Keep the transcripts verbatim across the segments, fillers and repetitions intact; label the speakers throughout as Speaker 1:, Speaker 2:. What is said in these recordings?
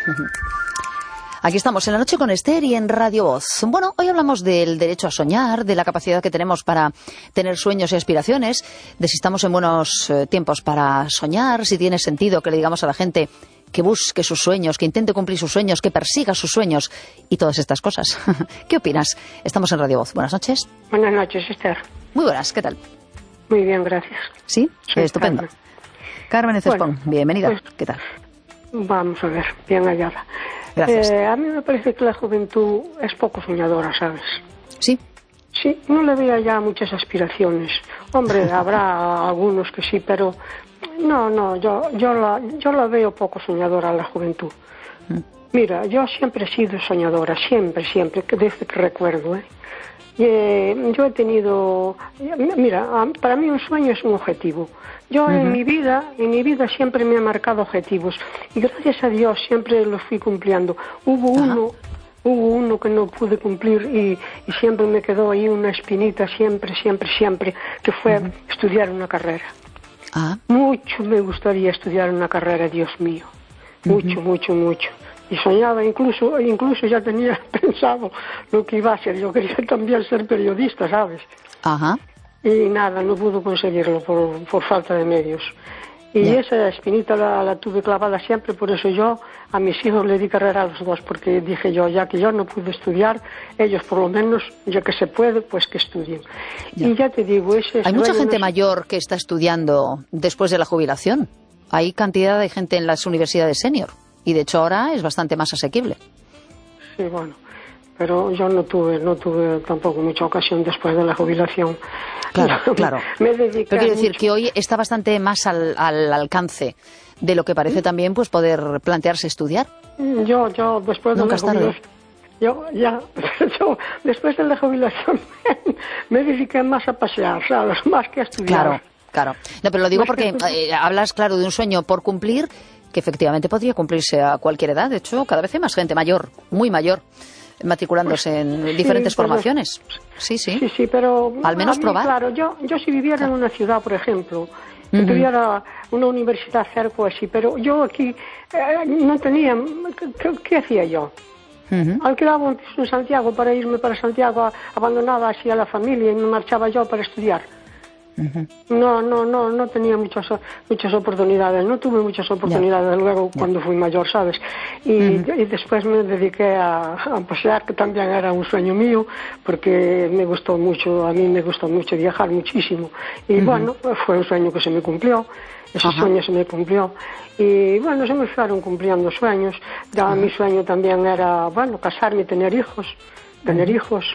Speaker 1: Aquí estamos en La Noche con Esther y en Radio Voz. Bueno, hoy hablamos del derecho a soñar, de la capacidad que tenemos para tener sueños y aspiraciones, de si estamos en buenos eh, tiempos para soñar, si tiene sentido que le digamos a la gente que busque sus sueños, que intente cumplir sus sueños, que persiga sus sueños y todas estas cosas. ¿Qué opinas? Estamos en Radio Voz. Buenas noches.
Speaker 2: Buenas noches, Esther.
Speaker 1: Muy buenas, ¿qué tal?
Speaker 2: Muy bien, gracias.
Speaker 1: ¿Sí?
Speaker 2: Soy
Speaker 1: Estupendo.
Speaker 2: Carmen,
Speaker 1: Carmen Cespón,
Speaker 2: bueno,
Speaker 1: bienvenida.
Speaker 2: Pues,
Speaker 1: ¿Qué tal?
Speaker 2: Vamos a ver, bien hallada.
Speaker 1: Gracias.
Speaker 2: Eh, a mí me parece que la juventud es poco soñadora, ¿sabes?
Speaker 1: ¿Sí?
Speaker 2: Sí, no le veo ya muchas aspiraciones. Hombre, habrá algunos que sí, pero no, no, yo, yo, la, yo la veo poco soñadora a la juventud. Mm. Mira, yo siempre he sido soñadora, siempre, siempre, desde que recuerdo, ¿eh? Y, eh, yo he tenido, mira, para mí un sueño es un objetivo. Yo uh-huh. en mi vida, en mi vida siempre me he marcado objetivos y gracias a Dios siempre los fui cumpliendo. Hubo uh-huh. uno, hubo uno que no pude cumplir y, y siempre me quedó ahí una espinita, siempre, siempre, siempre, que fue uh-huh. estudiar una carrera. Uh-huh. Mucho me gustaría estudiar una carrera, Dios mío, mucho, uh-huh. mucho, mucho. Y soñaba, incluso incluso ya tenía pensado lo que iba a ser. Yo quería también ser periodista, ¿sabes?
Speaker 1: Ajá.
Speaker 2: Y nada, no pude conseguirlo por, por falta de medios. Y yeah. esa espinita la, la tuve clavada siempre, por eso yo a mis hijos le di carrera a los dos, porque dije yo, ya que yo no pude estudiar, ellos por lo menos, ya que se puede, pues que estudien. Yeah. Y ya te digo, ese...
Speaker 1: Hay mucha gente no... mayor que está estudiando después de la jubilación. Hay cantidad de gente en las universidades senior. Y de hecho ahora es bastante más asequible.
Speaker 2: Sí, bueno, pero yo no tuve no tuve tampoco mucha ocasión después de la jubilación.
Speaker 1: Claro,
Speaker 2: yo
Speaker 1: claro.
Speaker 2: Me dediqué
Speaker 1: pero quiero decir
Speaker 2: mucho.
Speaker 1: que hoy está bastante más al, al alcance de lo que parece también pues poder plantearse estudiar.
Speaker 2: Yo, yo después de la jubilación, yo ya, yo después de la jubilación me dediqué más a pasear, ¿sabes? Más que a estudiar.
Speaker 1: Claro, claro. No, pero lo digo porque eh, hablas, claro, de un sueño por cumplir que efectivamente podría cumplirse a cualquier edad. De hecho, cada vez hay más gente mayor, muy mayor, matriculándose pues, en diferentes sí, formaciones. Sí, sí.
Speaker 2: Sí, sí, pero
Speaker 1: al menos
Speaker 2: mí,
Speaker 1: probar.
Speaker 2: Claro, yo, yo si viviera claro. en una ciudad, por ejemplo, que uh-huh. tuviera una universidad cerca o así, pero yo aquí eh, no tenía... ¿Qué, qué hacía yo? Uh-huh. Alquilaba un piso en Santiago para irme para Santiago, abandonada así a la familia, y me marchaba yo para estudiar. Uh-huh. No, no, no, no tenía muchas muchas oportunidades, no tuve muchas oportunidades yeah. luego yeah. cuando fui mayor, ¿sabes? Y, uh-huh. y después me dediqué a, a pasear, que también era un sueño mío, porque me gustó mucho, a mí me gustó mucho viajar muchísimo. Y uh-huh. bueno, fue un sueño que se me cumplió, ese uh-huh. sueño se me cumplió. Y bueno, se me fueron cumpliendo sueños. Ya uh-huh. mi sueño también era, bueno, casarme y tener hijos, tener uh-huh. hijos.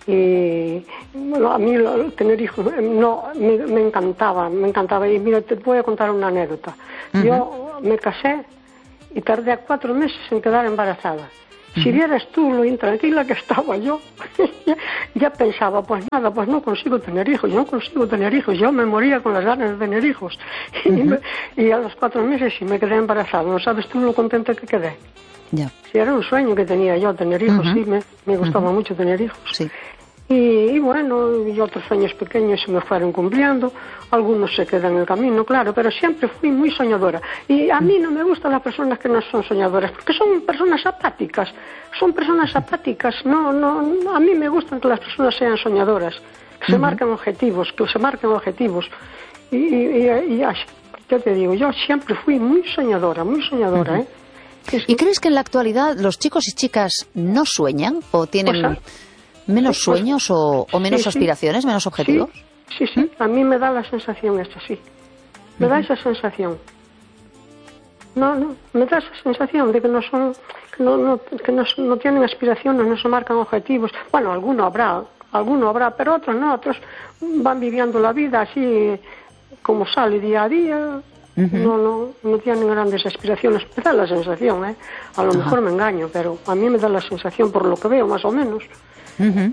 Speaker 2: Y bueno, a mí tener hijos no me, me encantaba, me encantaba. Y mira, te voy a contar una anécdota. Uh-huh. Yo me casé y tardé cuatro meses en quedar embarazada. Uh-huh. Si vieras tú lo intranquila que estaba yo, ya, ya pensaba, pues nada, pues no consigo tener hijos, yo no consigo tener hijos, yo me moría con las ganas de tener hijos. Uh-huh. y, me, y a los cuatro meses sí me quedé embarazada. ¿No sabes tú lo contenta que quedé?
Speaker 1: Yeah.
Speaker 2: Sí, era un sueño que tenía yo, tener hijos, uh-huh. sí, me, me gustaba uh-huh. mucho tener hijos.
Speaker 1: Sí.
Speaker 2: Y, y bueno, y otros sueños pequeños se me fueron cumpliendo, algunos se quedan en el camino, claro, pero siempre fui muy soñadora. Y a mí no me gustan las personas que no son soñadoras, porque son personas apáticas, son personas apáticas, no, no, no a mí me gustan que las personas sean soñadoras, que se uh-huh. marquen objetivos, que se marquen objetivos. Y, y, y, y ya te digo, yo siempre fui muy soñadora, muy soñadora, uh-huh. ¿eh? Sí, sí.
Speaker 1: ¿Y crees que en la actualidad los chicos y chicas no sueñan o tienen... Pues, ¿menos sueños o, o menos sí, aspiraciones, sí. menos objetivos?
Speaker 2: Sí, sí, sí. ¿Mm? A mí me da la sensación esta, sí. Me uh-huh. da esa sensación. No, no, me da esa sensación de que no son, que no, no, que no, no tienen aspiraciones, no se marcan objetivos. Bueno, alguno habrá, alguno habrá, pero otros no, otros van viviendo la vida así como sale día a día. Uh-huh. No, no, no tienen grandes aspiraciones. Me da la sensación, ¿eh? A lo uh-huh. mejor me engaño, pero a mí me da la sensación por lo que veo, más o menos. Uh-huh.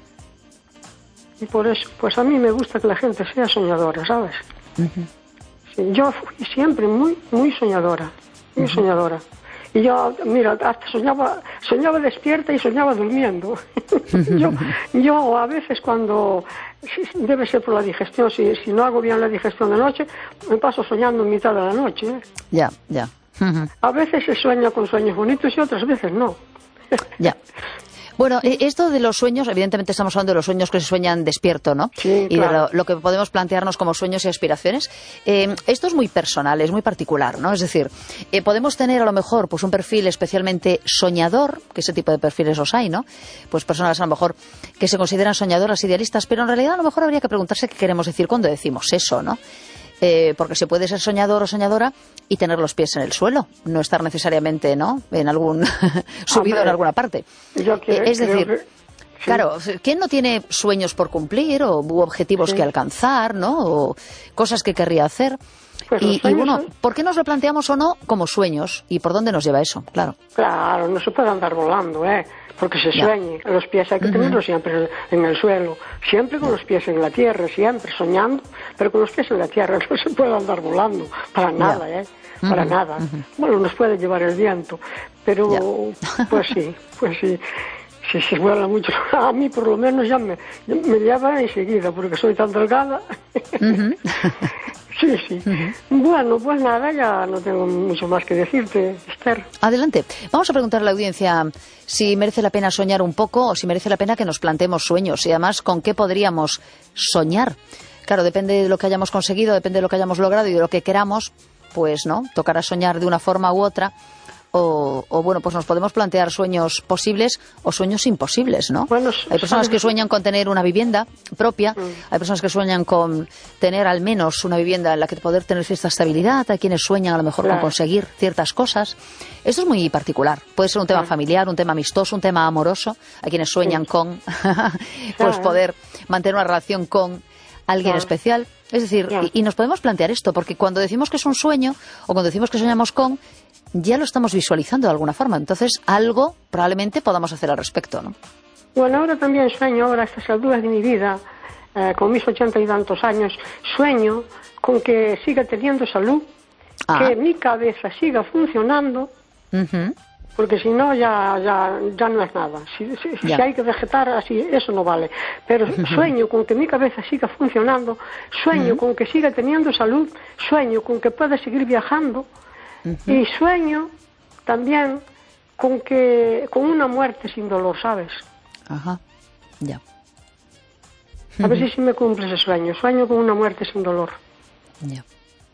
Speaker 2: Y por eso, pues a mí me gusta que la gente sea soñadora, ¿sabes? Uh-huh. Sí, yo fui siempre muy, muy soñadora, muy uh-huh. soñadora. Y yo, mira, hasta soñaba, soñaba despierta y soñaba durmiendo. yo, yo a veces cuando, debe ser por la digestión, si, si no hago bien la digestión de noche, me paso soñando en mitad de la noche. ¿eh?
Speaker 1: Ya, ya.
Speaker 2: Uh-huh. A veces se sueña con sueños bonitos y otras veces no.
Speaker 1: Ya. Bueno, esto de los sueños, evidentemente estamos hablando de los sueños que se sueñan despierto, ¿no?
Speaker 2: Sí,
Speaker 1: y
Speaker 2: claro.
Speaker 1: de lo, lo que podemos plantearnos como sueños y aspiraciones. Eh, esto es muy personal, es muy particular, ¿no? Es decir, eh, podemos tener a lo mejor pues un perfil especialmente soñador, que ese tipo de perfiles los hay, ¿no? Pues personas a lo mejor que se consideran soñadoras, idealistas, pero en realidad a lo mejor habría que preguntarse qué queremos decir cuando decimos eso, ¿no? Eh, porque se puede ser soñador o soñadora y tener los pies en el suelo, no estar necesariamente, ¿no?, en algún subido Hombre, en alguna parte.
Speaker 2: Yo quiero,
Speaker 1: eh, es decir,
Speaker 2: que, sí.
Speaker 1: claro, ¿quién no tiene sueños por cumplir o u objetivos sí. que alcanzar, ¿no?, o cosas que querría hacer?
Speaker 2: Pues
Speaker 1: y, y bueno,
Speaker 2: son...
Speaker 1: ¿por qué nos lo planteamos o no como sueños? ¿Y por dónde nos lleva eso? Claro.
Speaker 2: Claro, no se puede andar volando, ¿eh? Porque se ya. sueñe. Los pies hay que uh-huh. tenerlos siempre en el suelo. Siempre con los pies en la tierra, siempre soñando, pero con los pies en la tierra. No se puede andar volando. Para nada, ya. ¿eh? Uh-huh. Para nada. Uh-huh. Bueno, nos puede llevar el viento, pero ya. pues sí, pues sí. Si se vuela mucho, a mí por lo menos ya me, me lleva enseguida, porque soy tan delgada. Uh-huh. Sí, sí. Uh-huh. Bueno, pues nada, ya no tengo mucho más que decirte, Esther.
Speaker 1: Adelante. Vamos a preguntar a la audiencia si merece la pena soñar un poco o si merece la pena que nos planteemos sueños y además con qué podríamos soñar. Claro, depende de lo que hayamos conseguido, depende de lo que hayamos logrado y de lo que queramos, pues no, tocará soñar de una forma u otra. O, o bueno, pues nos podemos plantear sueños posibles o sueños imposibles, ¿no?
Speaker 2: Bueno,
Speaker 1: hay personas que sueñan con tener una vivienda propia, mm. hay personas que sueñan con tener al menos una vivienda en la que poder tener cierta estabilidad, hay quienes sueñan a lo mejor claro. con conseguir ciertas cosas. Esto es muy particular, puede ser un tema claro. familiar, un tema amistoso, un tema amoroso, hay quienes sueñan sí. con pues claro. poder mantener una relación con alguien claro. especial. Es decir, y, y nos podemos plantear esto, porque cuando decimos que es un sueño o cuando decimos que soñamos con, ya lo estamos visualizando de alguna forma. Entonces, algo probablemente podamos hacer al respecto, ¿no?
Speaker 2: Bueno, ahora también sueño, ahora a estas alturas de mi vida, eh, con mis ochenta y tantos años, sueño con que siga teniendo salud, ah. que mi cabeza siga funcionando, uh-huh. porque si no ya, ya, ya no es nada. Si, si, si hay que vegetar así, eso no vale. Pero uh-huh. sueño con que mi cabeza siga funcionando, sueño uh-huh. con que siga teniendo salud, sueño con que pueda seguir viajando, Uh-huh. y sueño también con que con una muerte sin dolor, ¿sabes?
Speaker 1: Ajá, ya.
Speaker 2: A ver uh-huh. si me cumple ese sueño. Sueño con una muerte sin dolor.
Speaker 1: Ya.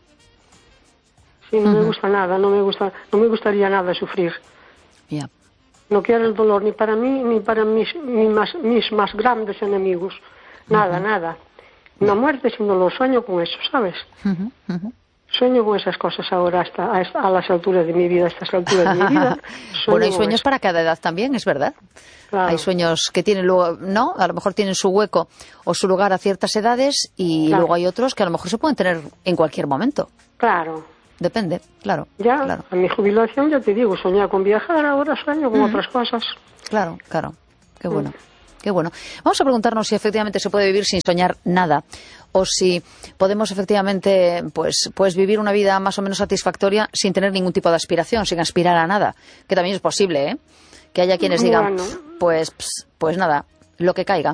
Speaker 2: Sí, no uh-huh. me gusta nada, no me gusta, no me gustaría nada sufrir.
Speaker 1: Ya.
Speaker 2: No quiero el dolor ni para mí ni para mis, mis, más, mis más grandes enemigos. Nada, uh-huh. nada. Una muerte sin dolor, sueño con eso, ¿sabes?
Speaker 1: Uh-huh. Uh-huh.
Speaker 2: Sueño con esas cosas ahora hasta a, a las alturas de mi vida, a estas alturas de mi vida.
Speaker 1: Bueno, hay sueños para cada edad también, es verdad. Claro. Hay sueños que tienen luego, ¿no? A lo mejor tienen su hueco o su lugar a ciertas edades y claro. luego hay otros que a lo mejor se pueden tener en cualquier momento.
Speaker 2: Claro.
Speaker 1: Depende, claro.
Speaker 2: Ya,
Speaker 1: claro.
Speaker 2: a mi jubilación ya te digo, soñaba con viajar, ahora sueño con mm. otras cosas.
Speaker 1: Claro, claro. Qué bueno. Mm. Qué bueno. Vamos a preguntarnos si efectivamente se puede vivir sin soñar nada o si podemos efectivamente pues, pues vivir una vida más o menos satisfactoria sin tener ningún tipo de aspiración, sin aspirar a nada, que también es posible, ¿eh? Que haya quienes digan,
Speaker 2: bueno.
Speaker 1: pues, pues nada, lo que caiga.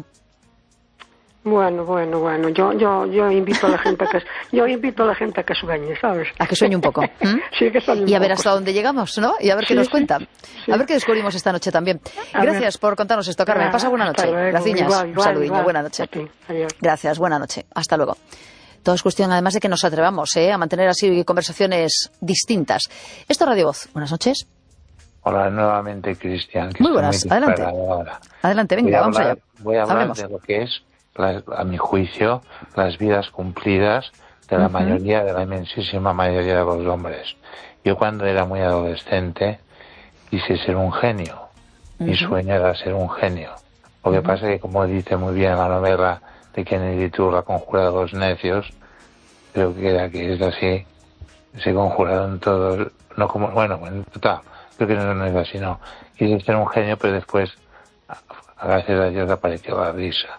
Speaker 2: Bueno, bueno, bueno, yo, yo, yo invito a la gente a que, yo invito a la gente a que sueñe, ¿sabes?
Speaker 1: A que sueñe un poco. ¿Mm?
Speaker 2: Sí, que sueñe un
Speaker 1: y a ver
Speaker 2: poco,
Speaker 1: hasta
Speaker 2: sí.
Speaker 1: dónde llegamos, ¿no? Y a ver qué
Speaker 2: sí,
Speaker 1: nos
Speaker 2: sí,
Speaker 1: cuentan.
Speaker 2: sí.
Speaker 1: A ver qué descubrimos esta noche también.
Speaker 2: A
Speaker 1: Gracias
Speaker 2: ver.
Speaker 1: por contarnos esto, Carmen. Pasa buena noche. Gracias. Un saludillo. Buena noche. Gracias. Buena noche. Hasta luego. Todo es cuestión, además, de que nos atrevamos ¿eh? a mantener así conversaciones distintas. Esto es Radio Voz. Buenas noches.
Speaker 3: Hola, nuevamente, Cristian.
Speaker 1: Muy buenas.
Speaker 3: Muy
Speaker 1: Adelante.
Speaker 3: Ahora.
Speaker 1: Adelante, venga,
Speaker 3: voy
Speaker 1: vamos
Speaker 3: hablar,
Speaker 1: allá.
Speaker 3: Voy a hablar
Speaker 1: Hablemos.
Speaker 3: de lo que es, a mi juicio, las vidas cumplidas de la uh-huh. mayoría, de la inmensísima mayoría de los hombres. Yo cuando era muy adolescente quise ser un genio. Uh-huh. Mi sueño era ser un genio. Lo que uh-huh. pasa es que, como dice muy bien la novela de Kennedy Tour, La conjura de los necios, creo que era que es así, se conjuraron todos, no como, bueno, en total, creo que no, no es así, no. Quise ser un genio, pero después, gracias a Dios, apareció la risa.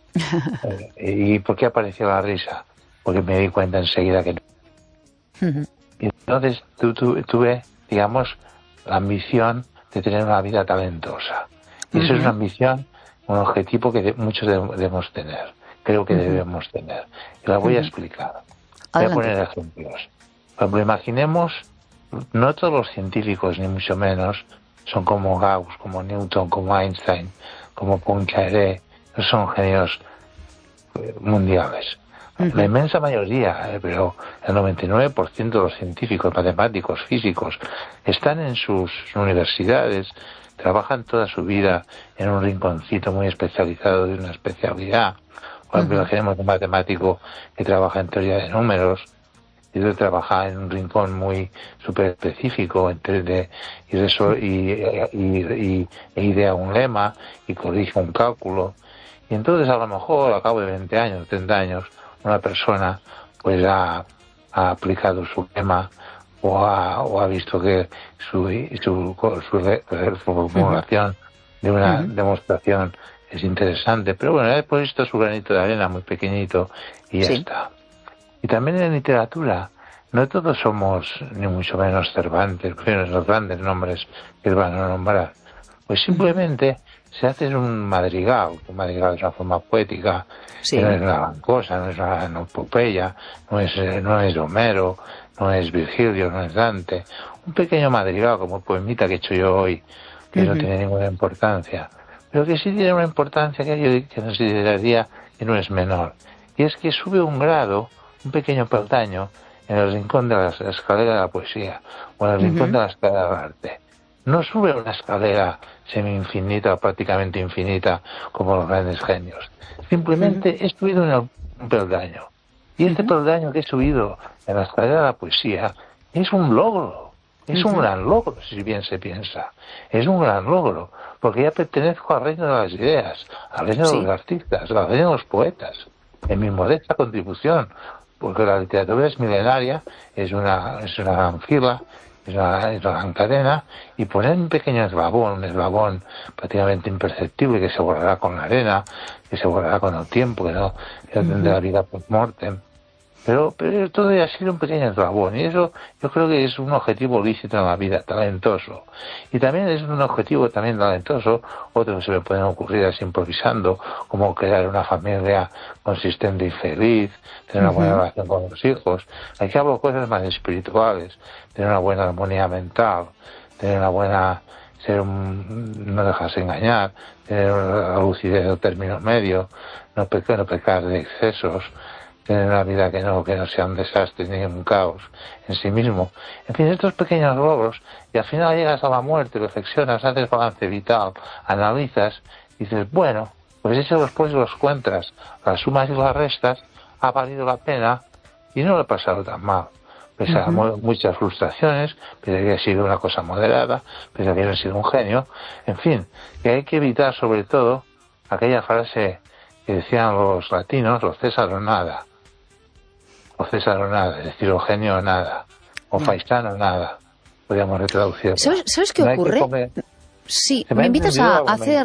Speaker 3: ¿Y por qué apareció la risa? Porque me di cuenta enseguida que no. Uh-huh. Y entonces tu, tu, tuve, digamos, la ambición de tener una vida talentosa. Y uh-huh. eso es una ambición, un objetivo que de, muchos de, debemos tener. Creo que uh-huh. debemos tener. Y la voy uh-huh. a explicar. Voy Adelante. a poner ejemplos. Por ejemplo, imaginemos no todos los científicos, ni mucho menos, son como Gauss, como Newton, como Einstein, como Poincaré, no son genios mundiales. Uh-huh. La inmensa mayoría, eh, pero el noventa y nueve por ciento de los científicos, matemáticos, físicos, están en sus universidades, trabajan toda su vida en un rinconcito muy especializado de una especialidad. Por ejemplo, uh-huh. tenemos un matemático que trabaja en teoría de números, y otro trabaja en un rincón muy súper específico en tres D y, resol- y, y, y, e idea un lema y corrige un cálculo. Y entonces a lo mejor a cabo de veinte años, treinta años, una persona pues ha, ha aplicado su lema o ha, o ha visto que su, su, su, su formulación de una uh-huh. demostración es interesante, pero bueno, he puesto su granito de arena muy pequeñito y ya sí. está. Y también en literatura, no todos somos ni mucho menos Cervantes, los grandes nombres que van a nombrar. Pues simplemente se hace un madrigal, un madrigal es una forma poética, sí. no es una gran cosa, no es una epopeya, no es, no es Homero, no es Virgilio, no es Dante. Un pequeño madrigal como el poemita que he hecho yo hoy, que uh-huh. no tiene ninguna importancia, pero que sí tiene una importancia que yo consideraría que no es menor. Y es que sube un grado, un pequeño peldaño, en el rincón de la escalera de la poesía, o en el uh-huh. rincón de la escalera del arte. No sube una escalera semi-infinita o prácticamente infinita como los grandes genios. Simplemente uh-huh. he subido en un peldaño. Y este uh-huh. peldaño que he subido en la escalera de la poesía es un logro. Es uh-huh. un gran logro, si bien se piensa. Es un gran logro, porque ya pertenezco al reino de las ideas, al reino sí. de los artistas, al reino de los poetas, en mi modesta contribución, porque la literatura es milenaria, es una, es una gran fila, es una, es una gran cadena, y poner un pequeño eslabón, un eslabón prácticamente imperceptible que se borrará con la arena, que se borrará con el tiempo, que no, que no tendrá vida post-mortem. Pero, pero todo ya ha sido un pequeño eslabón, y eso yo creo que es un objetivo lícito en la vida, talentoso. Y también es un objetivo también talentoso, otro que se me pueden ocurrir así improvisando, como crear una familia consistente y feliz, tener una uh-huh. buena relación con los hijos. Aquí hablo de cosas más espirituales, tener una buena armonía mental, tener una buena, ser un, no dejarse engañar, tener la lucidez del término medio, no pecar, no pecar de excesos, tener una vida que no, que no sea un desastre ni un caos en sí mismo. En fin, estos pequeños logros, y al final llegas a la muerte, reflexionas, haces balance vital, analizas, y dices, bueno, pues eso después los cuentas, las sumas y las restas, ha valido la pena, y no lo he pasado tan mal. Pese a uh-huh. muchas frustraciones, pese a que ha sido una cosa moderada, pese a que no he sido un genio, en fin, que hay que evitar sobre todo aquella frase que decían los latinos, los César o nada. O César o nada, es decir, o genio o nada, o faisán o nada, podríamos retraducirlo.
Speaker 1: ¿Sabes, ¿sabes qué no ocurre? Comer... Sí, me, me invitas a hacer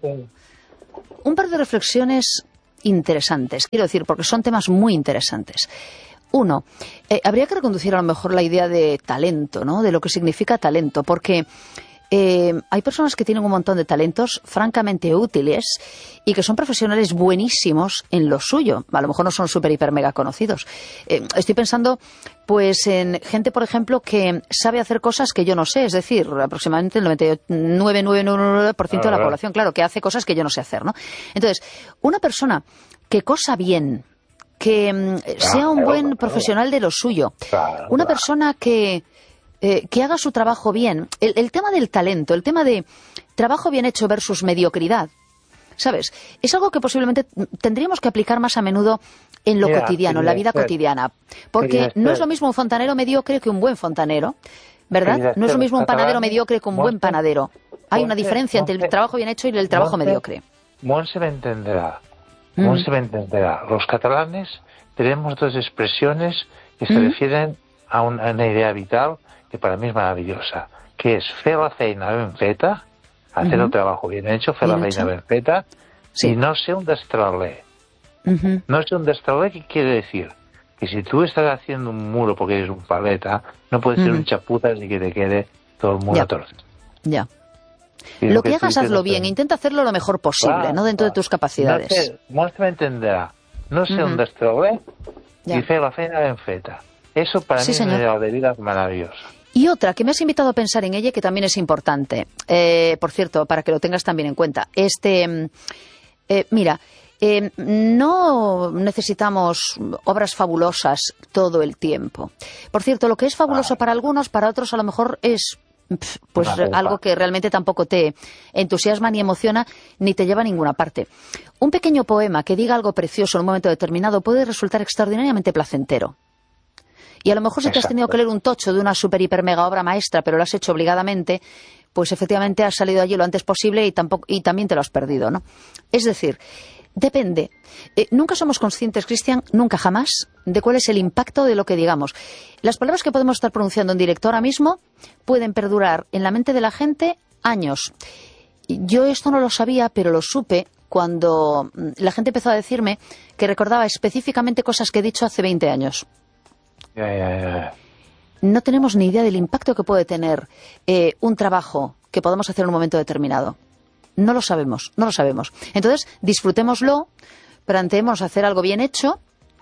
Speaker 1: un par de reflexiones interesantes, quiero decir, porque son temas muy interesantes. Uno, eh, habría que reconducir a lo mejor la idea de talento, ¿no? De lo que significa talento, porque Eh, hay personas que tienen un montón de talentos francamente útiles y que son profesionales buenísimos en lo suyo. A lo mejor no son súper, hiper, mega conocidos. Eh, estoy pensando pues en gente, por ejemplo, que sabe hacer cosas que yo no sé. Es decir, aproximadamente el noventa y nueve coma novecientos noventa y nueve por ciento de la población, claro, que hace cosas que yo no sé hacer, ¿no? Entonces, una persona que cosa bien, que mm, sea un buen profesional de lo suyo, una persona que... Eh, que haga su trabajo bien. El, el tema del talento, el tema de trabajo bien hecho versus mediocridad, ¿sabes? Es algo que posiblemente tendríamos que aplicar más a menudo en lo Mira, cotidiano, en la vida ser. cotidiana. Porque no es lo mismo un fontanero mediocre que un buen fontanero, ¿verdad? No es lo mismo un panadero mediocre que un buen panadero. Hay una diferencia entre el trabajo bien hecho y el trabajo mediocre.
Speaker 3: Monse me entenderá. Monse me entenderá. Los catalanes tenemos dos expresiones que se mm. refieren a una, a una idea vital que para mí es maravillosa, que es fer la feina ben feta, hacer uh-huh. el trabajo bien hecho, fer bien la feina hecho. ben feta, sí. y no ser un destraler. Uh-huh. No ser un destraler, ¿qué quiere decir? Que si tú estás haciendo un muro porque eres un paleta, no puedes uh-huh. ser un chapuzas y que te quede todo el muro torcido.
Speaker 1: Ya. Lo, lo que, que hagas, hazlo bien, intenta hacerlo lo mejor posible, claro, ¿no? Dentro claro. de tus capacidades.
Speaker 3: No se me entenderá. No ser uh-huh. un destraler y fer la feina ben feta. Eso para sí, mí señor. es una idea de vida maravillosa.
Speaker 1: Y otra que me has invitado a pensar en ella, que también es importante, eh, por cierto, para que lo tengas también en cuenta. Este, eh, mira, eh, no necesitamos obras fabulosas todo el tiempo. Por cierto, lo que es fabuloso para algunos, para otros a lo mejor es pues algo que realmente tampoco te entusiasma ni emociona ni te lleva a ninguna parte. Un pequeño poema que diga algo precioso en un momento determinado puede resultar extraordinariamente placentero. Y a lo mejor si te has tenido que leer un tocho de una super hiper mega obra maestra, pero lo has hecho obligadamente, pues efectivamente has salido allí lo antes posible y tampoco y también te lo has perdido, ¿no? Es decir, depende. Eh, nunca somos conscientes, Cristian, nunca jamás, de cuál es el impacto de lo que digamos. Las palabras que podemos estar pronunciando en directo ahora mismo pueden perdurar en la mente de la gente años. Yo esto no lo sabía, pero lo supe cuando la gente empezó a decirme que recordaba específicamente cosas que he dicho hace veinte años.
Speaker 3: Ya, ya, ya.
Speaker 1: No tenemos ni idea del impacto que puede tener eh, un trabajo que podamos hacer en un momento determinado. No lo sabemos, no lo sabemos. Entonces, disfrutémoslo, planteemos hacer algo bien hecho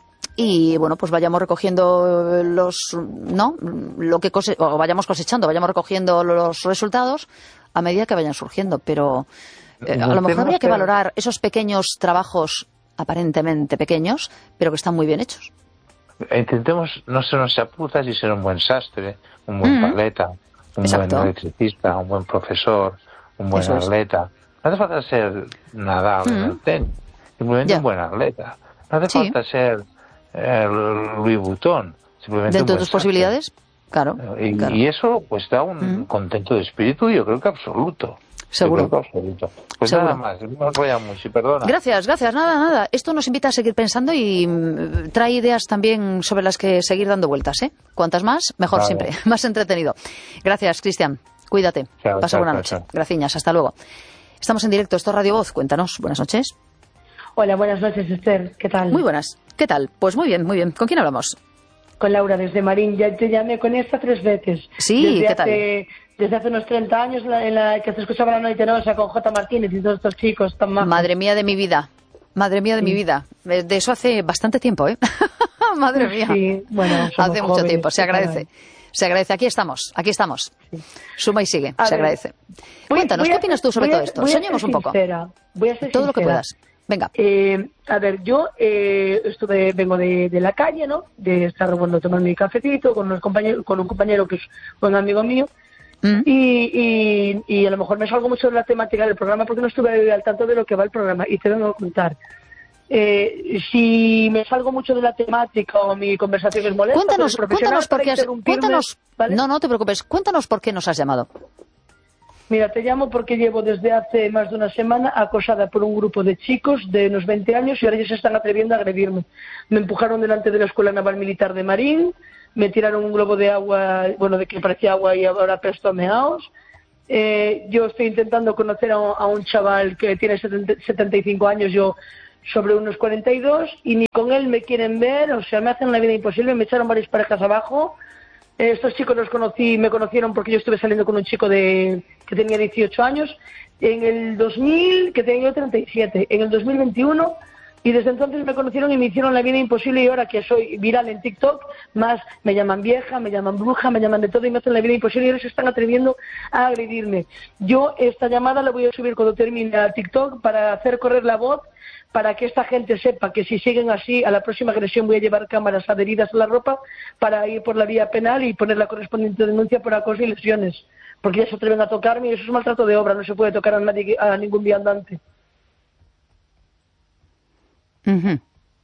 Speaker 1: y, bueno, pues vayamos recogiendo los, ¿no? Lo que cose o vayamos cosechando, vayamos recogiendo los resultados a medida que vayan surgiendo. Pero eh, a lo mejor habría que valorar esos pequeños trabajos aparentemente pequeños, pero que están muy bien hechos.
Speaker 3: Intentemos no ser unos chapuzas y ser un buen sastre, un buen mm. paleta, un Exacto. buen electricista, un buen profesor, un buen Eso atleta. Es. No hace falta ser Nadal mm. en el tenis, simplemente yeah. un buen atleta. No hace sí. falta ser eh, Louis Vuitton, simplemente
Speaker 1: dentro
Speaker 3: un buen
Speaker 1: de tus posibilidades, claro
Speaker 3: y,
Speaker 1: claro.
Speaker 3: y eso pues da un mm. contento de espíritu, yo creo que absoluto.
Speaker 1: Seguro.
Speaker 3: Pues
Speaker 1: Seguro.
Speaker 3: Nada más, me enrolla mucho y perdona.
Speaker 1: Gracias, gracias, nada, nada. Esto nos invita a seguir pensando y mm, trae ideas también sobre las que seguir dando vueltas, ¿eh? Cuantas más, mejor vale. Siempre, más entretenido. Gracias, Cristian. Cuídate.
Speaker 3: Chao,
Speaker 1: Pasa
Speaker 3: chao,
Speaker 1: buena
Speaker 3: chao,
Speaker 1: noche.
Speaker 3: chao.
Speaker 1: Graciñas, hasta luego. Estamos en directo, esto es Radio Voz. Cuéntanos. Buenas noches.
Speaker 4: Hola, buenas noches, Esther. ¿Qué tal?
Speaker 1: Muy buenas. ¿Qué tal? Pues muy bien, muy bien. ¿Con quién hablamos?
Speaker 4: Con Laura, desde Marín. Ya te llamé con esta tres veces.
Speaker 1: Sí,
Speaker 4: desde
Speaker 1: ¿qué tal?
Speaker 4: Hace, desde hace unos treinta años, en la, en la que se escuchaba La Noche Nosa con J. Martínez y todos estos chicos tan majos.
Speaker 1: Madre mía de mi vida. Madre mía de sí. mi vida. De eso hace bastante tiempo, ¿eh? Madre mía.
Speaker 4: Sí, bueno,
Speaker 1: hace mucho jóvenes, tiempo. Se agradece. Se agradece. Aquí estamos, aquí estamos. Sí. Suma y sigue. A se ver, agradece.
Speaker 4: Voy,
Speaker 1: Cuéntanos, ¿qué opinas tú sobre
Speaker 4: a,
Speaker 1: todo esto? Soñemos un poco.
Speaker 4: Voy a ser
Speaker 1: todo
Speaker 4: sincera.
Speaker 1: Lo que puedas. Venga.
Speaker 4: Eh, a ver, yo eh, estuve, vengo de, de la calle, ¿no? De estar, bueno, tomando mi cafetito con, unos compañeros, con un compañero que es un amigo mío. Mm. Y, y, y a lo mejor me salgo mucho de la temática del programa porque no estuve al tanto de lo que va el programa y te vengo a contar. Eh, si me salgo mucho de la temática o mi conversación es molesta,
Speaker 1: cuéntanos, cuéntanos por qué has, cuéntanos,
Speaker 4: ¿vale?
Speaker 1: No, no te preocupes, cuéntanos por qué nos has llamado.
Speaker 4: Mira, te llamo porque llevo desde hace más de una semana acosada por un grupo de chicos de unos veinte años y ahora ellos se están atreviendo a agredirme. Me empujaron delante de la Escuela Naval Militar de Marín, me tiraron un globo de agua, bueno, de que parecía agua y ahora presto a meaos. Eh, yo estoy intentando conocer a un, a un chaval que tiene setenta y cinco años, yo sobre unos cuarenta y dos, y ni con él me quieren ver, o sea, me hacen la vida imposible, me echaron varias parejas abajo. Eh, estos chicos los conocí, me conocieron porque yo estuve saliendo con un chico de que tenía dieciocho años, en el dos mil, que tenía yo treinta y siete, en el dos mil veintiuno, y desde entonces me conocieron y me hicieron la vida imposible, y ahora que soy viral en TikTok, más me llaman vieja, me llaman bruja, me llaman de todo y me hacen la vida imposible y ahora se están atreviendo a agredirme. Yo esta llamada la voy a subir cuando termine a TikTok para hacer correr la voz, para que esta gente sepa que si siguen así, a la próxima agresión voy a llevar cámaras adheridas a la ropa para ir por la vía penal y poner la correspondiente denuncia por acoso y lesiones, porque ya se atreven a tocarme y eso es maltrato de obra, no se puede tocar a nadie, a ningún viandante.
Speaker 1: Uh-huh.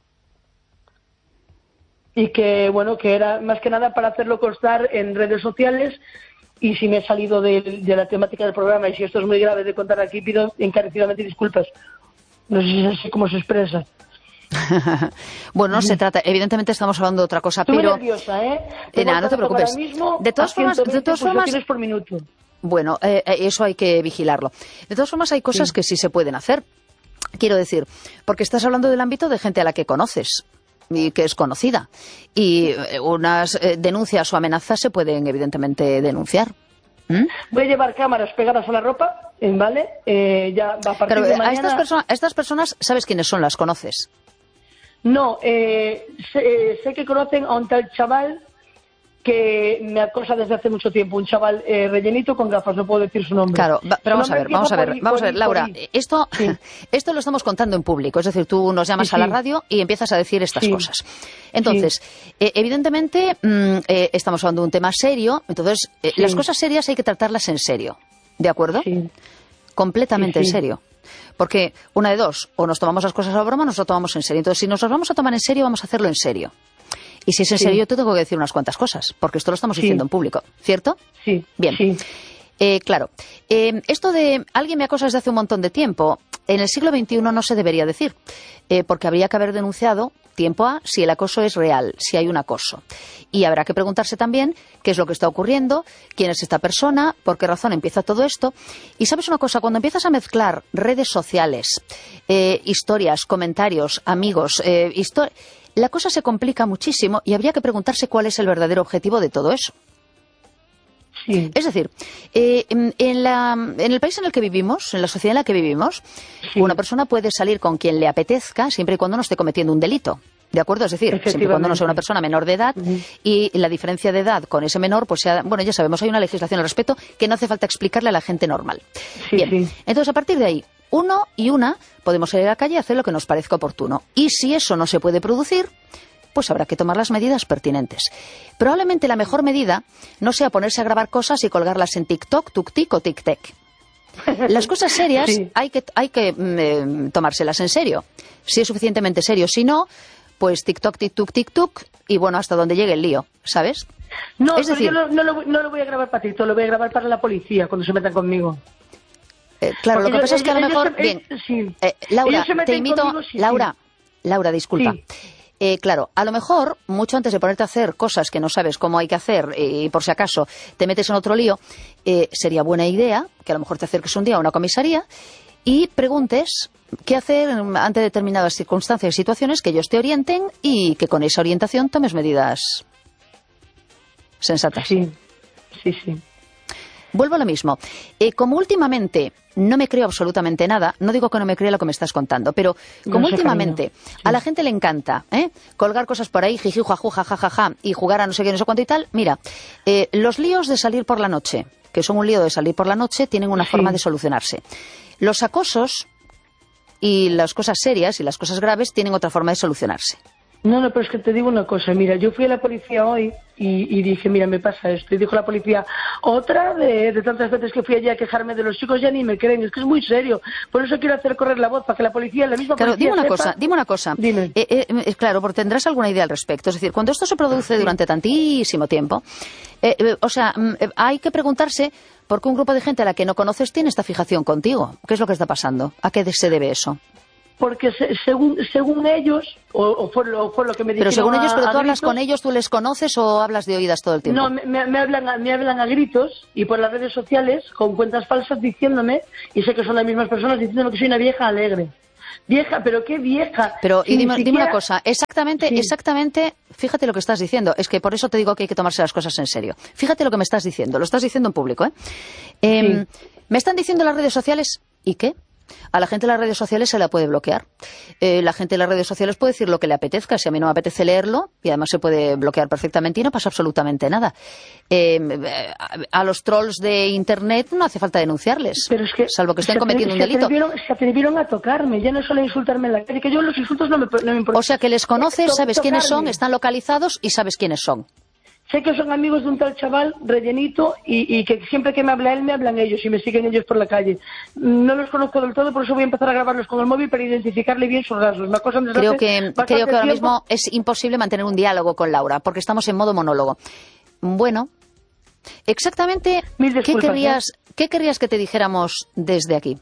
Speaker 4: Y que, bueno, que era más que nada para hacerlo constar en redes sociales, y si me he salido de, de la temática del programa y si esto es muy grave de contar aquí, pido encarecidamente disculpas. No sé si es así como se expresa.
Speaker 1: Bueno, no se trata, evidentemente estamos hablando de otra cosa,
Speaker 4: Estoy
Speaker 1: pero...
Speaker 4: nerviosa, ¿eh?
Speaker 1: Eh, nada, no te preocupes. De todas formas, de todas formas...
Speaker 4: por minuto.
Speaker 1: Bueno, eh, eso hay que vigilarlo. De todas formas, hay cosas sí. que sí se pueden hacer. Quiero decir, porque estás hablando del ámbito de gente a la que conoces y que es conocida. Y unas eh, denuncias o amenazas se pueden, evidentemente, denunciar. ¿Mm?
Speaker 4: Voy a llevar cámaras pegadas a la ropa, ¿vale? Eh, ya va a partir
Speaker 1: Pero
Speaker 4: de
Speaker 1: a,
Speaker 4: mañana...
Speaker 1: estas personas, a estas personas, ¿sabes quiénes son? ¿Las conoces?
Speaker 4: No, eh, sé, sé que conocen a un tal chaval que me acosa desde hace mucho tiempo, un chaval eh, rellenito con gafas, no puedo decir su nombre.
Speaker 1: Claro, va, pero vamos a ver, vamos a ver,
Speaker 4: por,
Speaker 1: vamos
Speaker 4: por,
Speaker 1: a ver, Laura,
Speaker 4: por,
Speaker 1: esto,
Speaker 4: sí.
Speaker 1: esto lo estamos contando en público, es decir, tú nos llamas sí, sí. a la radio y empiezas a decir estas
Speaker 4: sí.
Speaker 1: cosas. Entonces, sí. eh, evidentemente, mmm, eh, estamos hablando de un tema serio, entonces, eh, sí. las cosas serias hay que tratarlas en serio, ¿de acuerdo?
Speaker 4: Sí.
Speaker 1: Completamente
Speaker 4: sí, sí.
Speaker 1: en serio. Porque una de dos, o nos tomamos las cosas a broma o nos lo tomamos en serio. Entonces, si nos las vamos a tomar en serio, vamos a hacerlo en serio. Y si es en sí. serio, yo te tengo que decir unas cuantas cosas, porque esto lo estamos sí. diciendo en público, ¿cierto?
Speaker 4: Sí.
Speaker 1: Bien.
Speaker 4: Sí.
Speaker 1: Eh, claro. Eh, esto de alguien me acosa desde hace un montón de tiempo, en el siglo veintiuno no se debería decir, eh, porque habría que haber denunciado tiempo a si el acoso es real, si hay un acoso. Y habrá que preguntarse también qué es lo que está ocurriendo, quién es esta persona, por qué razón empieza todo esto. Y sabes una cosa, cuando empiezas a mezclar redes sociales, eh, historias, comentarios, amigos, eh, historias... la cosa se complica muchísimo y habría que preguntarse cuál es el verdadero objetivo de todo eso.
Speaker 4: Sí.
Speaker 1: Es decir, eh, en, en, la, en el país en el que vivimos, en la sociedad en la que vivimos, sí. una persona puede salir con quien le apetezca siempre y cuando no esté cometiendo un delito. ¿De acuerdo? Es decir, siempre y cuando no sea una persona menor de edad uh-huh. y la diferencia de edad con ese menor, pues sea, bueno, ya sabemos, hay una legislación al respecto que no hace falta explicarle a la gente normal.
Speaker 4: Sí,
Speaker 1: Bien,
Speaker 4: sí.
Speaker 1: Entonces a partir de ahí, uno y una podemos salir a la calle y hacer lo que nos parezca oportuno. Y si eso no se puede producir, pues habrá que tomar las medidas pertinentes. Probablemente la mejor medida no sea ponerse a grabar cosas y colgarlas en TikTok, TukTik o TikTok. Las cosas serias sí. hay que, hay que eh, tomárselas en serio. Si es suficientemente serio, si no, pues TikTok, TikTok, TikTok y bueno, hasta donde llegue el lío, ¿sabes?
Speaker 4: No,
Speaker 1: es decir,
Speaker 4: yo no, no, lo, no lo voy a grabar para TikTok, lo voy a grabar para la policía cuando se metan conmigo.
Speaker 1: Eh, claro,
Speaker 4: Porque
Speaker 1: lo que
Speaker 4: ellos,
Speaker 1: pasa es que a lo
Speaker 4: ellos,
Speaker 1: mejor...
Speaker 4: ellos,
Speaker 1: bien,
Speaker 4: sí.
Speaker 1: eh, Laura, te invito...
Speaker 4: Conmigo, sí,
Speaker 1: Laura,
Speaker 4: sí.
Speaker 1: Laura, disculpa.
Speaker 4: Sí.
Speaker 1: Eh, claro, a lo mejor, mucho antes de ponerte a hacer cosas que no sabes cómo hay que hacer y por si acaso te metes en otro lío, eh, sería buena idea que a lo mejor te acerques un día a una comisaría y preguntes qué hacer ante determinadas circunstancias y situaciones, que ellos te orienten y que con esa orientación tomes medidas sensatas.
Speaker 4: Sí, sí, sí.
Speaker 1: Vuelvo a lo mismo. Eh, como últimamente no me creo absolutamente nada, no digo que no me crea lo que me estás contando, pero como
Speaker 4: no
Speaker 1: últimamente
Speaker 4: sí.
Speaker 1: a la gente le encanta ¿eh? colgar cosas por ahí, jiji, juaju, jajajaja, y jugar a no sé qué, no sé cuánto y tal, mira, eh, los líos de salir por la noche, que son un lío de salir por la noche, tienen una
Speaker 4: sí.
Speaker 1: forma de solucionarse. Los acosos y las cosas serias y las cosas graves tienen otra forma de solucionarse.
Speaker 4: No, no, pero es que te digo una cosa, mira, yo fui a la policía hoy y, y dije, mira, me pasa esto, y dijo la policía, otra de, de tantas veces que fui allí a quejarme de los chicos, ya ni me creen, es que es muy serio, por eso quiero hacer correr la voz, para que la policía, la misma
Speaker 1: claro,
Speaker 4: policía
Speaker 1: dime una
Speaker 4: sepa...
Speaker 1: cosa, dime una cosa,
Speaker 4: dime.
Speaker 1: Eh, eh, claro, porque tendrás alguna idea al respecto, es decir, cuando esto se produce
Speaker 4: sí.
Speaker 1: durante tantísimo tiempo, eh, eh, o sea, eh, hay que preguntarse por qué un grupo de gente a la que no conoces tiene esta fijación contigo, ¿qué es lo que está pasando? ¿A qué se debe eso?
Speaker 4: Porque se, según según ellos, o, o, fue lo, fue lo que me dijeron.
Speaker 1: Pero según ellos, ¿pero tú
Speaker 4: a
Speaker 1: hablas
Speaker 4: gritos,
Speaker 1: con ellos, tú les conoces o hablas de oídas todo el tiempo?
Speaker 4: No, me, me, hablan a, me hablan a gritos y por las redes sociales con cuentas falsas diciéndome, y sé que son las mismas personas, diciéndome que soy una vieja alegre. Vieja, pero qué vieja.
Speaker 1: Pero
Speaker 4: si
Speaker 1: y dime,
Speaker 4: siquiera...
Speaker 1: dime una cosa, exactamente,
Speaker 4: sí.
Speaker 1: exactamente, fíjate lo que estás diciendo, es que por eso te digo que hay que tomarse las cosas en serio. Fíjate lo que me estás diciendo, lo estás diciendo en público, ¿eh? eh
Speaker 4: sí.
Speaker 1: Me están diciendo las redes sociales, ¿y qué? A la gente de las redes sociales se la puede bloquear. Eh, la gente de las redes sociales puede decir lo que le apetezca. Si a mí no me apetece leerlo, y además se puede bloquear perfectamente y no pasa absolutamente nada. Eh, a los trolls de Internet no hace falta denunciarles,
Speaker 4: pero es que
Speaker 1: salvo que estén cometiendo
Speaker 4: se
Speaker 1: un delito.
Speaker 4: Atrevieron, se atrevieron a tocarme, ya no solo a insultarme en la calle, que yo los insultos no me, no me importan.
Speaker 1: O sea que les conoces, sabes
Speaker 4: tocarme.
Speaker 1: quiénes son, están localizados y sabes quiénes son.
Speaker 4: Sé que son amigos de un tal chaval rellenito y, y que siempre que me habla él me hablan ellos y me siguen ellos por la calle. No los conozco del todo, por eso voy a empezar a grabarlos con el móvil para identificarle bien sus rasgos. Me acosan desde
Speaker 1: creo
Speaker 4: hace
Speaker 1: que creo que ahora
Speaker 4: tiempo.
Speaker 1: mismo es imposible mantener un diálogo con Laura porque estamos en modo monólogo. Bueno, exactamente ¿qué querrías, ¿eh? ¿qué querrías que te dijéramos desde aquí?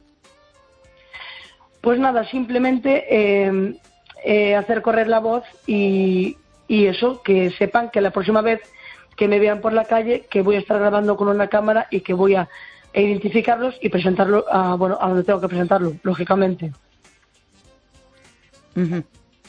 Speaker 4: Pues nada, simplemente eh, eh, hacer correr la voz y, y eso, que sepan que la próxima vez que me vean por la calle, que voy a estar grabando con una cámara y que voy a identificarlos y presentarlo a, bueno, a donde tengo que presentarlo, lógicamente.
Speaker 1: Uh-huh.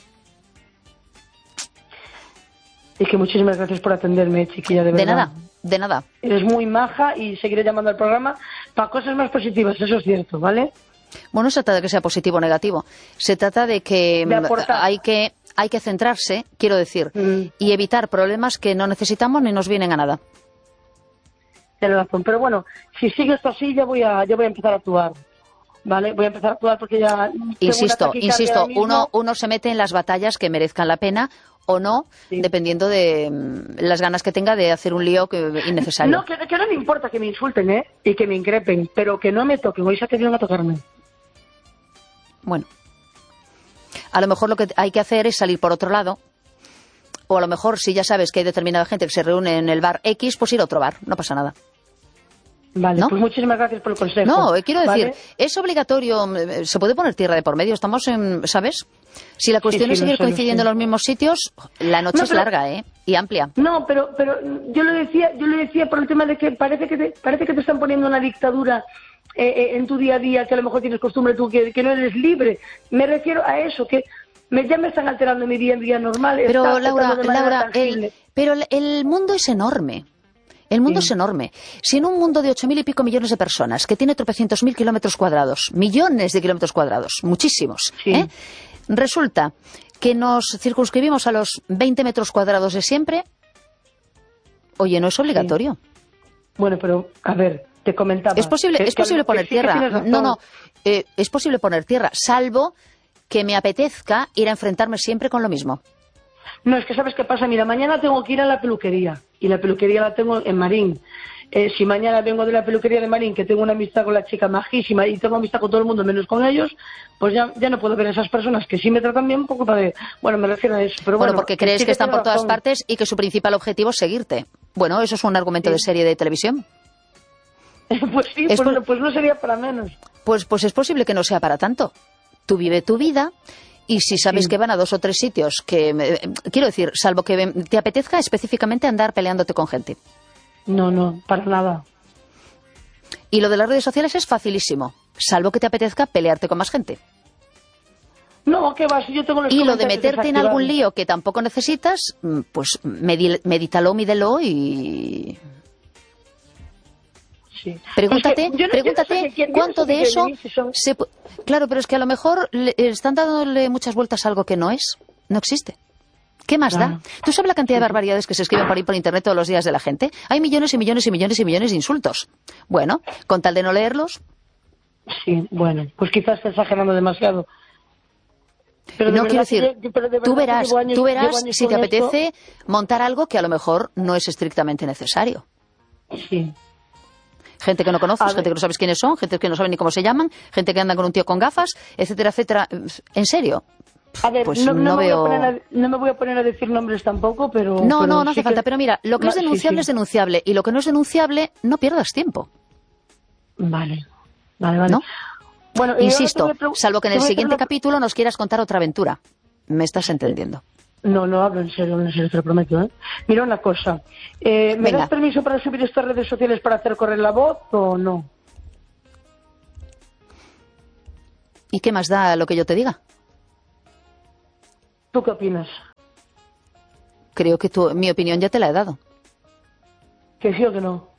Speaker 4: Y que muchísimas gracias por atenderme, chiquilla, de verdad.
Speaker 1: De nada, de nada.
Speaker 4: Eres muy maja y seguiré llamando al programa para cosas más positivas, eso es cierto, ¿vale?
Speaker 1: Bueno, no se trata de que sea positivo o negativo. Se trata de que
Speaker 4: de aportar.
Speaker 1: hay que hay que centrarse, quiero decir, mm. y evitar problemas que no necesitamos ni nos vienen a nada.
Speaker 4: Tienes razón, pero bueno, si sigue esto así ya voy a, ya voy a empezar a actuar. Vale, voy a empezar a actuar porque ya...
Speaker 1: Insisto, insisto, uno, uno se mete en las batallas que merezcan la pena o no, sí. dependiendo de mm, las ganas que tenga de hacer un lío que, innecesario.
Speaker 4: No, que, que no me importa que me insulten, ¿eh? Y que me increpen, pero que no me toquen, hoy se atrevieron a tocarme.
Speaker 1: Bueno, a lo mejor lo que hay que hacer es salir por otro lado, o a lo mejor si ya sabes que hay determinada gente que se reúne en el bar X, pues ir a otro bar, no pasa nada.
Speaker 4: Vale,
Speaker 1: ¿no?
Speaker 4: Pues muchísimas gracias por el consejo.
Speaker 1: No, quiero decir,
Speaker 4: ¿vale?
Speaker 1: Es obligatorio, se puede poner tierra de por medio, estamos en, ¿sabes? Si la cuestión sí, sí, es seguir sé, coincidiendo en los mismos sitios, la noche no, pero, es larga, ¿eh? Y amplia.
Speaker 4: No, pero pero yo lo decía, yo lo decía por el tema de que parece que te, parece que te están poniendo una dictadura eh, eh, en tu día a día, que a lo mejor tienes costumbre tú, que, que no eres libre. Me refiero a eso, que me, ya me están alterando mi día en día normal.
Speaker 1: Pero Laura, Laura, el, pero el, el mundo es enorme. El mundo sí. es enorme. Si en un mundo de ocho mil y pico millones de personas, que tiene tropecientos mil kilómetros cuadrados, millones de kilómetros cuadrados, muchísimos, sí. ¿eh? resulta que nos circunscribimos a los veinte metros cuadrados de siempre, oye, no es obligatorio.
Speaker 4: Sí. Bueno, pero, a ver, te comentaba...
Speaker 1: Es posible,
Speaker 4: que,
Speaker 1: es posible
Speaker 4: que,
Speaker 1: poner
Speaker 4: que
Speaker 1: tierra. No, no, eh, es posible poner tierra, salvo que me apetezca ir a enfrentarme siempre con lo mismo.
Speaker 4: No, es que ¿sabes qué pasa? Mira, mañana tengo que ir a la peluquería y la peluquería la tengo en Marín. Eh, si mañana vengo de la peluquería de Marín, que tengo una amistad con la chica majísima y tengo amistad con todo el mundo menos con ellos, pues ya, ya no puedo ver a esas personas que sí me tratan bien por culpa de... Bueno, me refiero a eso. Pero
Speaker 1: bueno,
Speaker 4: bueno
Speaker 1: porque crees
Speaker 4: sí
Speaker 1: que están por todas
Speaker 4: razón.
Speaker 1: partes y que su principal objetivo es seguirte. Bueno, eso es un argumento sí. de serie de televisión.
Speaker 4: Pues sí, pues, pues, pues no sería para menos.
Speaker 1: Pues, pues es posible que no sea para tanto. Tú vive tu vida... Y si sabes sí. que van a dos o tres sitios que, eh, quiero decir, salvo que te apetezca específicamente andar peleándote con gente.
Speaker 4: No, no, para nada.
Speaker 1: Y lo de las redes sociales es facilísimo, salvo que te apetezca pelearte con más gente.
Speaker 4: No, ¿qué va? Si yo tengo los
Speaker 1: Y lo de meterte en algún lío que tampoco necesitas, pues medítalo, mídelo y... Sí. Pregúntate, es que no, pregúntate no cuánto de eso son... se... Claro, pero es que a lo mejor le están dándole muchas vueltas a algo que no es, no existe. ¿Qué más claro. da? ¿Tú sabes la cantidad de barbaridades que se escriben por ahí por internet todos los días de la gente? Hay millones y millones y millones y millones de insultos. Bueno, con tal de no leerlos...
Speaker 4: Sí, bueno, pues quizás estás exagerando demasiado.
Speaker 1: Pero no quiero decir, yo, de tú verás, años, tú verás si te apetece esto... montar algo que a lo mejor no es estrictamente necesario.
Speaker 4: Sí.
Speaker 1: Gente que no conoces, gente que no sabes quiénes son, gente que no sabe ni cómo se llaman, gente que anda con un tío con gafas, etcétera, etcétera. ¿En serio?
Speaker 4: A ver,
Speaker 1: pues
Speaker 4: no, no,
Speaker 1: no
Speaker 4: me
Speaker 1: veo...
Speaker 4: voy a poner a, no me voy a poner a decir nombres tampoco, pero...
Speaker 1: No,
Speaker 4: pero
Speaker 1: no, no
Speaker 4: sí
Speaker 1: hace falta.
Speaker 4: Que...
Speaker 1: Pero mira, lo que no, es denunciable sí, sí. es denunciable. Y lo que no es denunciable, no pierdas tiempo.
Speaker 4: Vale, vale, vale.
Speaker 1: ¿No?
Speaker 4: Bueno,
Speaker 1: insisto, salvo que en el siguiente capítulo nos quieras contar otra aventura. ¿Me estás entendiendo?
Speaker 4: No, no hablo en serio, en serio, te lo prometo, ¿eh? Mira una cosa, eh, ¿me Venga. das permiso para subir estas redes sociales para hacer correr la voz o no?
Speaker 1: ¿Y qué más da lo que yo te diga?
Speaker 4: ¿Tú qué opinas?
Speaker 1: Creo que tu, mi opinión ya te la he dado.
Speaker 4: ¿Que sí o que no?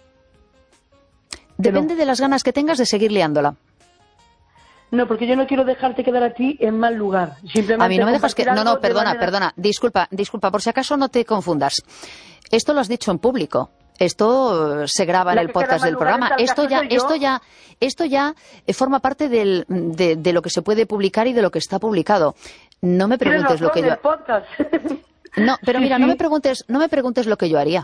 Speaker 1: Depende
Speaker 4: no.
Speaker 1: de las ganas que tengas de seguir liándola.
Speaker 4: No, porque yo no quiero dejarte quedar a ti en mal lugar. Simplemente
Speaker 1: a mí no me dejas que... No, no, perdona,
Speaker 4: manera...
Speaker 1: perdona. Disculpa, disculpa. Por si acaso no te confundas. Esto lo has dicho en público. Esto se graba
Speaker 4: La
Speaker 1: en el podcast del programa. Esto ya, esto ya, esto ya forma parte del, de, de lo que se puede publicar y de lo que está publicado. No me preguntes lo que yo...
Speaker 4: Podcast.
Speaker 1: No, pero
Speaker 4: sí,
Speaker 1: mira,
Speaker 4: sí.
Speaker 1: no me preguntes, no me preguntes lo que yo haría.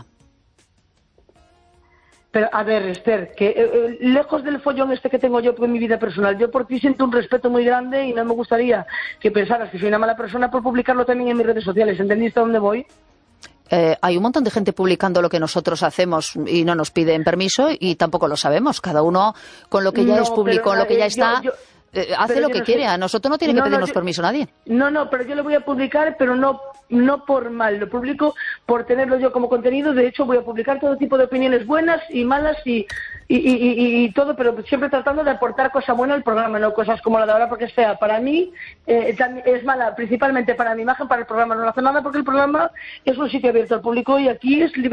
Speaker 4: Pero, a ver, Esther, que eh, lejos del follón este que tengo yo en mi vida personal, yo por ti siento un respeto muy grande y no me gustaría que pensaras que soy una mala persona por publicarlo también en mis redes sociales. ¿Entendiste a dónde voy?
Speaker 1: Eh, hay un montón de gente publicando lo que nosotros hacemos y no nos piden permiso y tampoco lo sabemos. Cada uno con lo que ya
Speaker 4: no,
Speaker 1: es público, con lo que ya está... Yo, yo... Eh, hace lo que no quiere, sé. A nosotros no tiene que no, pedirnos no, yo, permiso nadie.
Speaker 4: No, no, pero yo lo voy a publicar, pero no no por mal, lo publico por tenerlo yo como contenido. De hecho, voy a publicar todo tipo de opiniones buenas y malas y, y, y, y, y todo, pero siempre tratando de aportar cosas buenas al programa, no cosas como la de ahora, porque es fea. Para mí eh, es mala, principalmente para mi imagen, para el programa. No lo hace nada porque el programa es un sitio abierto al público y aquí es libre.